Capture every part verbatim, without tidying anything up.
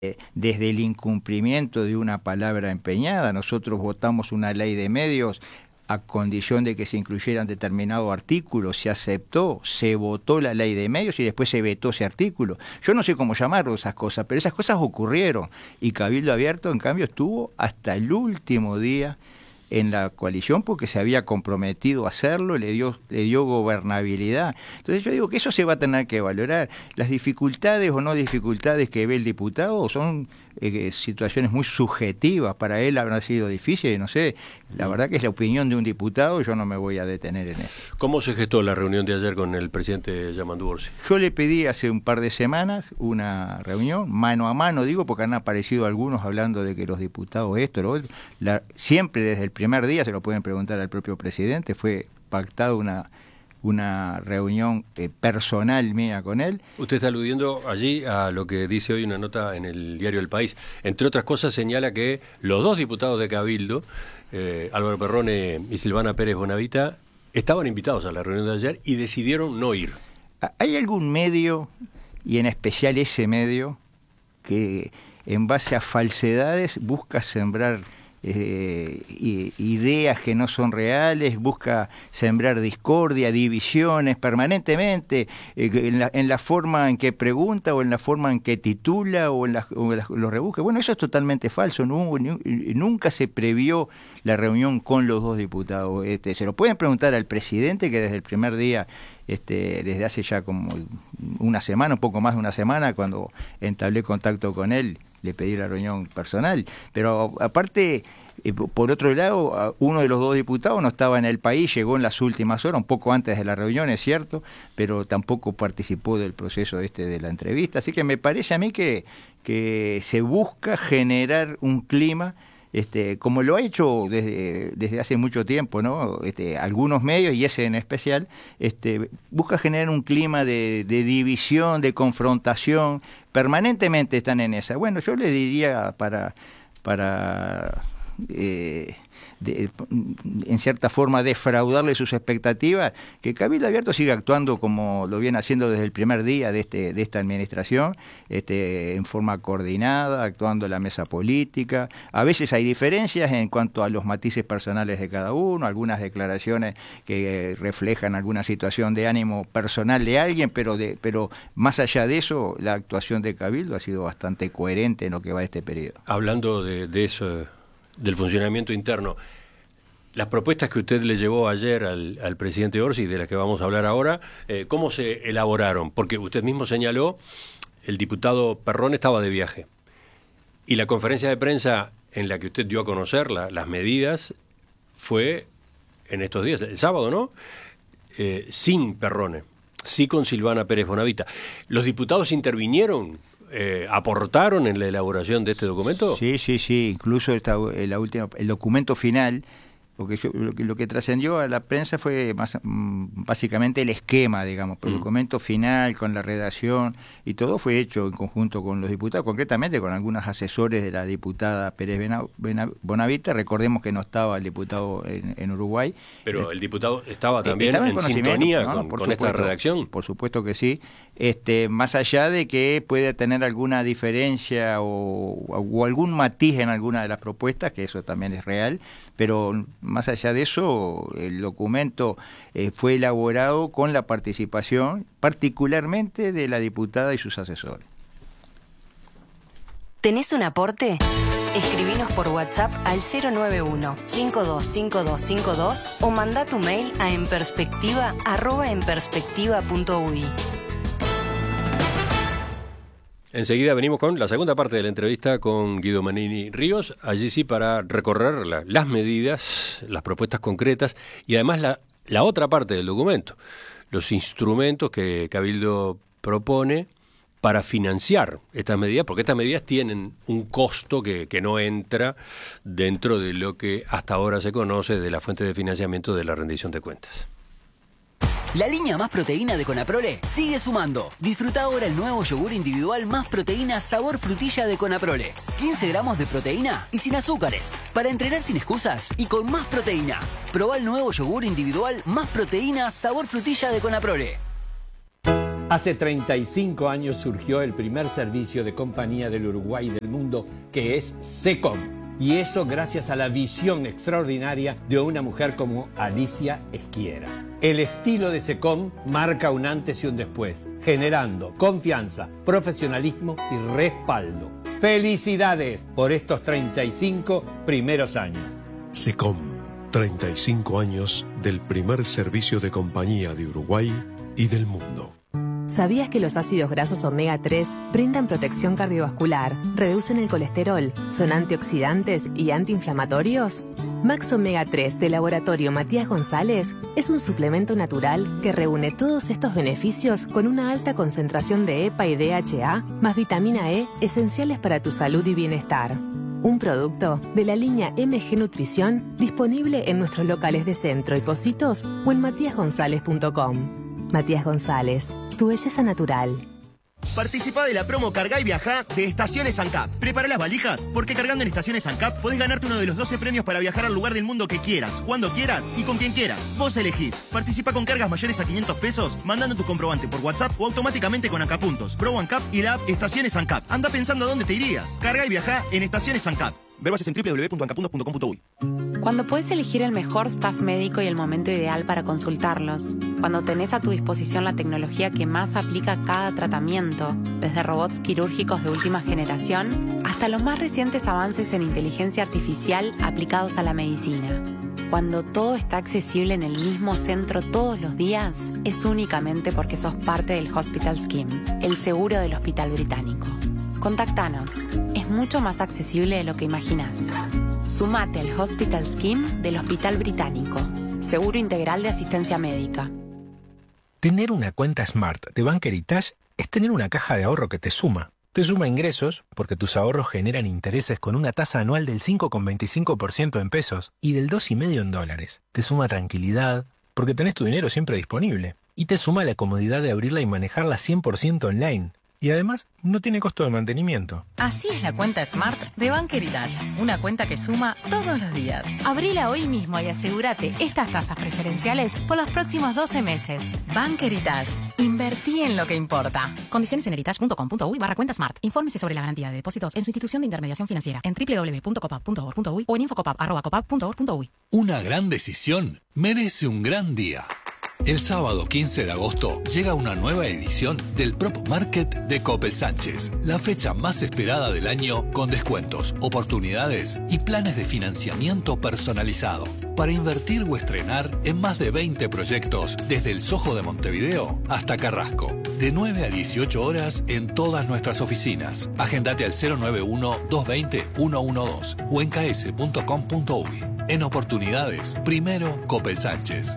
eh, desde el incumplimiento de una palabra empeñada. Nosotros votamos una ley de medios a condición de que se incluyeran determinados artículos, se aceptó, se votó la ley de medios y después se vetó ese artículo. Yo no sé cómo llamarlo esas cosas, pero esas cosas ocurrieron y Cabildo Abierto, en cambio, estuvo hasta el último día en la coalición porque se había comprometido a hacerlo, le dio, le dio gobernabilidad. Entonces yo digo que eso se va a tener que valorar. Las dificultades o no dificultades que ve el diputado son eh, situaciones muy subjetivas. Para él habrá sido difícil, no sé, la verdad que es la opinión de un diputado y yo no me voy a detener en eso. ¿Cómo se gestó la reunión de ayer con el presidente Yamandu Orsi? Yo le pedí hace un par de semanas una reunión, mano a mano, digo, porque han aparecido algunos hablando de que los diputados esto, lo otro. La, siempre desde el primer día, se lo pueden preguntar al propio presidente, fue pactado una, una reunión eh, personal mía con él. Usted está aludiendo allí a lo que dice hoy una nota en el diario El País. Entre otras cosas señala que los dos diputados de Cabildo, eh, Álvaro Perrone y Silvana Pérez Bonavita, estaban invitados a la reunión de ayer y decidieron no ir. ¿Hay algún medio, y en especial ese medio, que en base a falsedades busca sembrar Eh, ideas que no son reales, busca sembrar discordia, divisiones permanentemente, eh, en, la, en la forma en que pregunta o en la forma en que titula o en, la, o en la, los rebusca? Bueno, eso es totalmente falso. No, ni, nunca se previó la reunión con los dos diputados. Este, se lo pueden preguntar al presidente, que desde el primer día, este, desde hace ya como una semana, un poco más de una semana, cuando entablé contacto con él, le pedí la reunión personal, pero aparte, eh, por otro lado, uno de los dos diputados no estaba en el país, llegó en las últimas horas, un poco antes de la reunión, es cierto, pero tampoco participó del proceso este de la entrevista, así que me parece a mí que, que se busca generar un clima, este, como lo ha hecho desde, desde hace mucho tiempo, ¿no? Este, algunos medios, y ese en especial, este, busca generar un clima de, de división, de confrontación, permanentemente están en esa. Bueno, yo le diría para, para eh, de, en cierta forma defraudarle sus expectativas, que Cabildo Abierto siga actuando como lo viene haciendo desde el primer día de este de esta administración, este, en forma coordinada, actuando en la mesa política. A veces hay diferencias en cuanto a los matices personales de cada uno, algunas declaraciones que reflejan alguna situación de ánimo personal de alguien, pero de pero más allá de eso, la actuación de Cabildo ha sido bastante coherente en lo que va de este periodo. Hablando de, de eso, del funcionamiento interno, las propuestas que usted le llevó ayer al, al presidente Orsi, de las que vamos a hablar ahora, eh, ¿cómo se elaboraron? Porque usted mismo señaló, el diputado Perrone estaba de viaje, y la conferencia de prensa en la que usted dio a conocer la, las medidas fue en estos días, el sábado, ¿no? Eh, sin Perrone, sí con Silvana Pérez Bonavita. ¿Los diputados intervinieron? Eh, ¿Aportaron en la elaboración de este documento? Sí, sí, sí, incluso esta, la última, el documento final, porque yo, lo que, lo que trascendió a la prensa fue más, básicamente el esquema, digamos, pero el mm. documento final con la redacción y todo fue hecho en conjunto con los diputados, concretamente con algunos asesores de la diputada Pérez Bonavita. Recordemos que no estaba el diputado en, en Uruguay. Pero el diputado estaba también estaba en, en sintonía no, con, con supuesto, esta redacción. Por supuesto que sí. Este, más allá de que puede tener alguna diferencia o, o algún matiz en alguna de las propuestas, que eso también es real, pero más allá de eso, el documento eh, fue elaborado con la participación particularmente de la diputada y sus asesores. ¿Tenés un aporte? Escribinos por WhatsApp al cero nueve uno, cinco dos cinco dos cinco dos o mandá tu mail a enperspectiva arroba enperspectiva punto uy. Enseguida venimos con la segunda parte de la entrevista con Guido Manini Ríos, allí sí para recorrer la, las medidas, las propuestas concretas y además la, la otra parte del documento, los instrumentos que Cabildo propone para financiar estas medidas, porque estas medidas tienen un costo que, que no entra dentro de lo que hasta ahora se conoce de la fuente de financiamiento de la rendición de cuentas. La línea Más Proteína de Conaprole sigue sumando. Disfruta ahora el nuevo yogur individual Más Proteína sabor frutilla de Conaprole. quince gramos de proteína y sin azúcares. Para entrenar sin excusas y con más proteína. Probá el nuevo yogur individual Más Proteína sabor frutilla de Conaprole. Hace treinta y cinco años surgió el primer servicio de compañía del Uruguay y del mundo, que es SECOM. Y eso gracias a la visión extraordinaria de una mujer como Alicia Esquiera. El estilo de SECOM marca un antes y un después, generando confianza, profesionalismo y respaldo. ¡Felicidades por estos treinta y cinco primeros años! SECOM, treinta y cinco años del primer servicio de compañía de Uruguay y del mundo. ¿Sabías que los ácidos grasos omega tres brindan protección cardiovascular, reducen el colesterol, son antioxidantes y antiinflamatorios? Max Omega tres de Laboratorio Matías González es un suplemento natural que reúne todos estos beneficios con una alta concentración de E P A y D H A más vitamina E esenciales para tu salud y bienestar. Un producto de la línea M G Nutrición disponible en nuestros locales de Centro y Pocitos o en matías gonzález punto com. Matías González, tu belleza natural. Participa de la promo Cargá y Viajá de Estaciones ANCAP. Prepara las valijas, porque cargando en Estaciones ANCAP podés ganarte uno de los doce premios para viajar al lugar del mundo que quieras, cuando quieras y con quien quieras. Vos elegís. Participa con cargas mayores a quinientos pesos, mandando tu comprobante por WhatsApp o automáticamente con ANCAP Puntos, Pro ANCAP y la app Estaciones ANCAP. Anda pensando a dónde te irías. Cargá y Viajá en Estaciones ANCAP. Ver bases en doble u doble u doble u punto ancapuntos punto com punto uy. Cuando puedes elegir el mejor staff médico y el momento ideal para consultarlos. Cuando tenés a tu disposición la tecnología que más aplica a cada tratamiento, desde robots quirúrgicos de última generación hasta los más recientes avances en inteligencia artificial aplicados a la medicina. Cuando todo está accesible en el mismo centro todos los días, es únicamente porque sos parte del Hospital Scheme, el seguro del Hospital Británico. Contactanos. Es mucho más accesible de lo que imaginás. Sumate al Hospital Scheme del Hospital Británico. Seguro integral de asistencia médica. Tener una cuenta Smart de Bank Heritage es tener una caja de ahorro que te suma. Te suma ingresos porque tus ahorros generan intereses con una tasa anual del cinco coma veinticinco por ciento en pesos y del dos coma cinco por ciento en dólares. Te suma tranquilidad porque tenés tu dinero siempre disponible. Y te suma la comodidad de abrirla y manejarla cien por ciento online. Y además, no tiene costo de mantenimiento. Así es la cuenta Smart de Bank Heritage. Una cuenta que suma todos los días. Abrila hoy mismo y asegúrate estas tasas preferenciales por los próximos doce meses. Bank Heritage. Invertí en lo que importa. Condiciones en heritage punto com punto uy barra cuenta Smart. Infórmese sobre la garantía de depósitos en su institución de intermediación financiera en doble u doble u doble u punto copap punto org punto uy o en infocopap arroba copap punto org punto uy. Una gran decisión merece un gran día. El sábado quince de agosto llega una nueva edición del Prop Market de Coppel Sánchez, la fecha más esperada del año con descuentos, oportunidades y planes de financiamiento personalizado para invertir o estrenar en más de veinte proyectos desde el Soho de Montevideo hasta Carrasco, de nueve a dieciocho horas en todas nuestras oficinas. Agendate al cero nueve uno, dos dos cero, uno uno dos o en k s punto com punto uy. En oportunidades, primero Coppel Sánchez.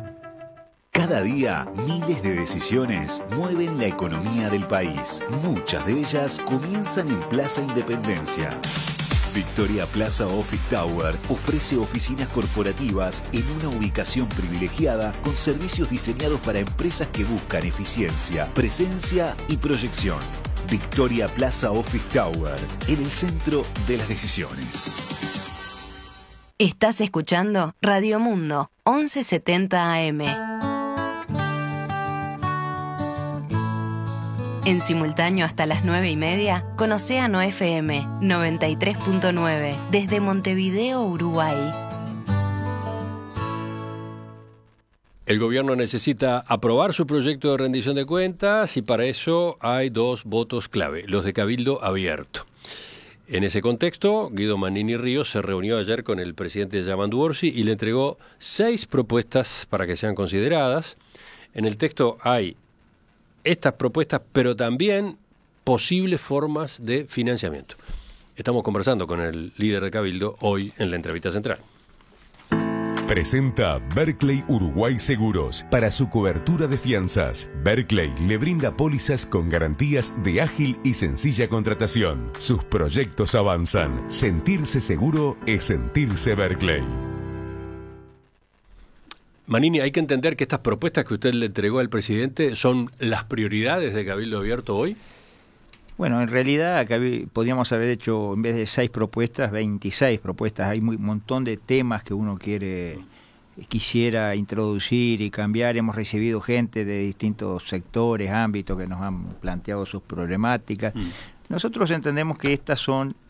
Cada día, miles de decisiones mueven la economía del país. Muchas de ellas comienzan en Plaza Independencia. Victoria Plaza Office Tower ofrece oficinas corporativas en una ubicación privilegiada con servicios diseñados para empresas que buscan eficiencia, presencia y proyección. Victoria Plaza Office Tower, en el centro de las decisiones. Estás escuchando Radio Mundo, once setenta A M. En simultáneo hasta las nueve y media, con Océano F M noventa y tres punto nueve, desde Montevideo, Uruguay. El gobierno necesita aprobar su proyecto de rendición de cuentas y para eso hay dos votos clave, los de Cabildo Abierto. En ese contexto, Guido Manini Ríos se reunió ayer con el presidente Yamandu Orsi y le entregó seis propuestas para que sean consideradas. En el texto hay estas propuestas, pero también posibles formas de financiamiento. Estamos conversando con el líder de Cabildo hoy en la entrevista central. Presenta Berkeley Uruguay Seguros para su cobertura de fianzas. Berkeley le brinda pólizas con garantías de ágil y sencilla contratación. Sus proyectos avanzan. Sentirse seguro es sentirse Berkeley. Manini, hay que entender que estas propuestas que usted le entregó al presidente son las prioridades de Cabildo Abierto hoy. Bueno, en realidad acá podríamos haber hecho, en vez de seis propuestas, veintiséis propuestas. Hay un montón de temas que uno quiere quisiera introducir y cambiar. Hemos recibido gente de distintos sectores, ámbitos que nos han planteado sus problemáticas. Mm. Nosotros entendemos que estas son